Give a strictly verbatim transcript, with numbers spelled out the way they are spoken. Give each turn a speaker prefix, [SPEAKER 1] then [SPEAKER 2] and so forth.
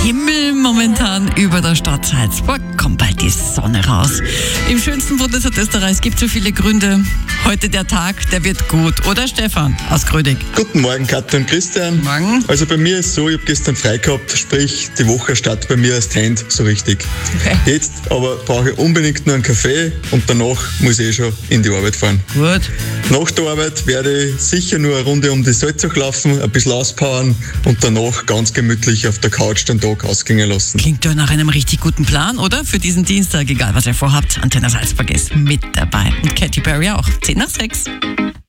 [SPEAKER 1] Himmel momentan über der Stadt Salzburg. Kommt bald die Sonne raus. Im schönsten Bundesland Österreichs gibt es so viele Gründe. Heute der Tag, der wird gut. Oder Stefan aus Grödig?
[SPEAKER 2] Guten Morgen, Katja und Christian.
[SPEAKER 1] Morgen.
[SPEAKER 2] Also bei mir ist es so, ich habe gestern frei gehabt, sprich die Woche startet bei mir erst Hand so richtig.
[SPEAKER 1] Okay.
[SPEAKER 2] Jetzt aber brauche ich unbedingt nur einen Kaffee und danach muss ich eh schon in die Arbeit fahren.
[SPEAKER 1] Gut.
[SPEAKER 2] Nach der Arbeit werde ich sicher nur eine Runde um die Salzach laufen, ein bisschen auspowern und danach ganz gemütlich auf der Couch den Tag ausgehen lassen.
[SPEAKER 1] Klingt doch nach einem richtig guten Plan, oder? Für diesen Dienstag, egal was ihr vorhabt, Antenne Salzburg ist mit dabei. Und Katy Perry auch. zehn nach sechs.